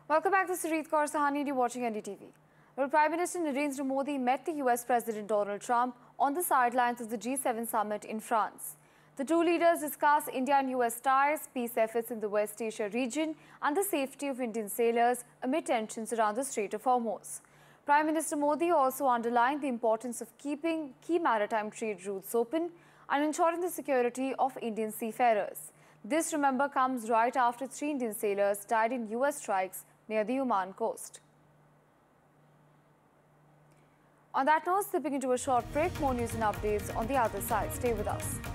Welcome back to Sarit Kaur Sahani and you're watching NDTV. Well, Prime Minister Narendra Modi met the US President Donald Trump on the sidelines of the G7 summit in France. The two leaders discussed India and US ties, peace efforts in the West Asia region and the safety of Indian sailors amid tensions around the Strait of Hormuz. Prime Minister Modi also underlined the importance of keeping key maritime trade routes open and ensuring the security of Indian seafarers. This, remember, comes right after 3 Indian sailors died in US strikes near the Oman coast. On that note, slipping into a short break, more news and updates on the other side. Stay with us.